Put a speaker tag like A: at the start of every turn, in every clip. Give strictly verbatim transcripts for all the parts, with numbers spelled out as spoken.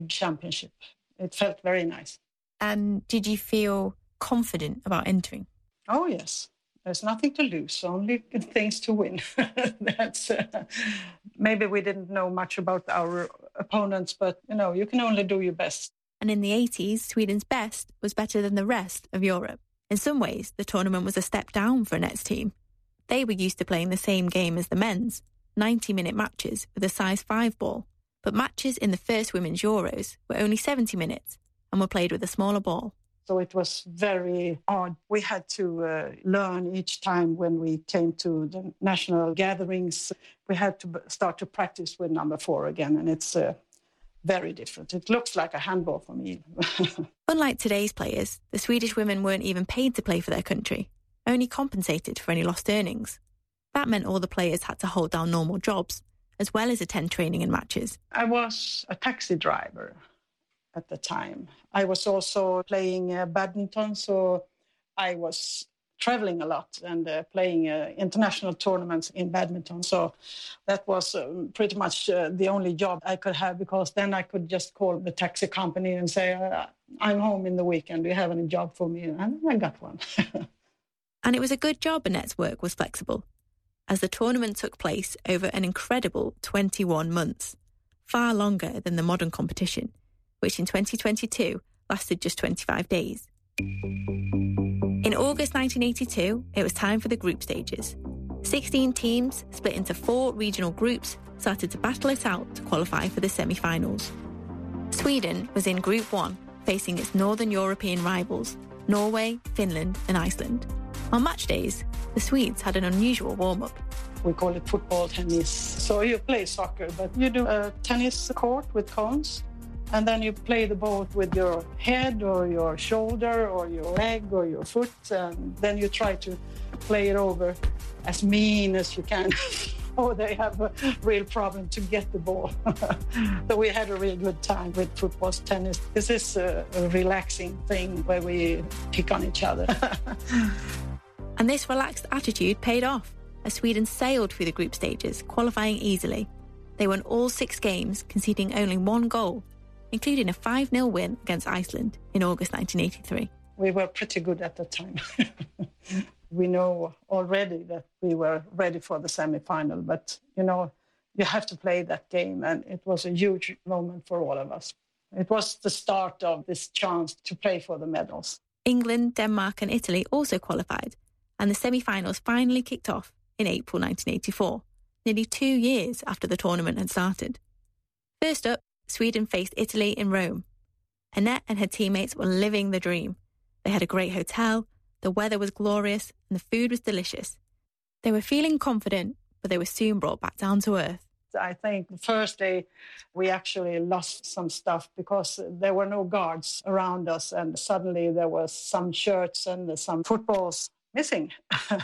A: championship. It felt very nice.
B: And did you feel confident about entering?
A: Oh, yes. There's nothing to lose, only things to win. That's uh, maybe we didn't know much about our opponents, but, you know, you can only do your best.
B: And in the eighties, Sweden's best was better than the rest of Europe. In some ways, the tournament was a step down for Anette's team. They were used to playing the same game as the men's, ninety-minute matches with a size five ball. But matches in the first Women's Euros were only seventy minutes and were played with a smaller ball.
A: So it was very hard. We had to uh, learn each time when we came to the national gatherings. We had to b- start to practice with number four again, and it's uh, very different. It looks like a handball for me.
B: Unlike today's players, the Swedish women weren't even paid to play for their country, only compensated for any lost earnings. That meant all the players had to hold down normal jobs, as well as attend training and matches.
A: I was a taxi driver at the time. I was also playing uh, badminton, so I was traveling a lot and uh, playing uh, international tournaments in badminton. So that was um, pretty much uh, the only job I could have, because then I could just call the taxi company and say, uh, I'm home in the weekend, do you have any job for me? And I got one.
B: And it was a good job Anette's work was flexible, as the tournament took place over an incredible twenty-one months, far longer than the modern competition, which in twenty twenty-two lasted just twenty-five days. In August nineteen eighty-two, it was time for the group stages. sixteen teams, split into four regional groups, started to battle it out to qualify for the semi-finals. Sweden was in Group one, facing its Northern European rivals, Norway, Finland and Iceland. On match days, the Swedes had an unusual warm-up.
A: We call it football tennis. So you play soccer, but you do a tennis court with cones, and then you play the ball with your head or your shoulder or your leg or your foot, and then you try to play it over as mean as you can. Or they have a real problem to get the ball. So we had a really good time with football tennis. This is a, a relaxing thing where we pick on each other.
B: And this relaxed attitude paid off, as Sweden sailed through the group stages, qualifying easily. They won all six games, conceding only one goal, including a five nil win against Iceland in August nineteen eighty-three.
A: We were pretty good at the time. We know already that we were ready for the semi-final, but, you know, you have to play that game, and it was a huge moment for all of us. It was the start of this chance to play for the medals.
B: England, Denmark and Italy also qualified, and the semi-finals finally kicked off in April nineteen eighty-four, nearly two years after the tournament had started. First up, Sweden faced Italy in Rome. Anette and her teammates were living the dream. They had a great hotel, the weather was glorious, and the food was delicious. They were feeling confident, but they were soon brought back down to earth.
A: I think the first day we actually lost some stuff because there were no guards around us, and suddenly there was some shirts and some footballs missing.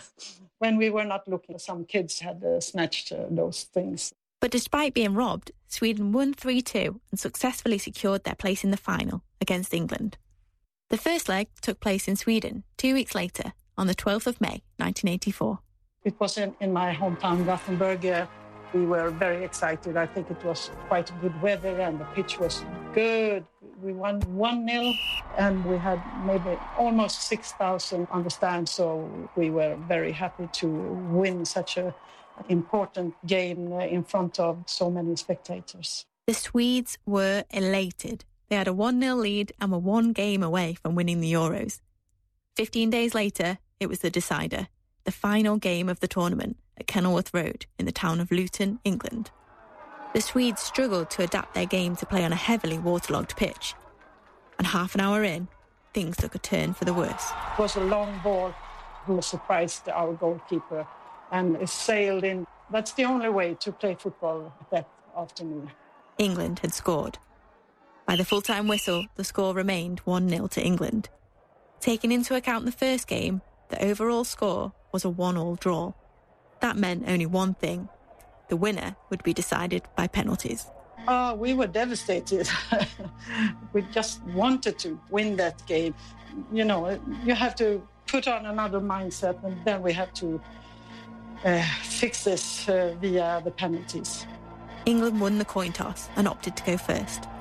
A: When we were not looking, some kids had uh, snatched uh, those things.
B: But despite being robbed, Sweden won three two and successfully secured their place in the final against England. The first leg took place in Sweden two weeks later, on the twelfth of May, nineteen eighty-four.
A: It was in, in my hometown, Gothenburg. Uh, we were very excited. I think it was quite good weather and the pitch was good. We won one nil and we had maybe almost six thousand on the stand, so we were very happy to win such an important game in front of so many spectators.
B: The Swedes were elated. They had a one nil lead and were one game away from winning the Euros. Fifteen days later, it was the decider, the final game of the tournament at Kenilworth Road in the town of Luton, England. The Swedes struggled to adapt their game to play on a heavily waterlogged pitch. And half an hour in, things took a turn for the worse.
A: It was a long ball who surprised our goalkeeper and it sailed in. That's the only way to play football that afternoon.
B: England had scored. By the full-time whistle, the score remained one nil to England. Taking into account the first game, the overall score was a one all draw. That meant only one thing. The winner would be decided by penalties.
A: Oh, we were devastated. We just wanted to win that game. You know, you have to put on another mindset, and then we have to uh, fix this uh, via the penalties.
B: England won the coin toss and opted to go first.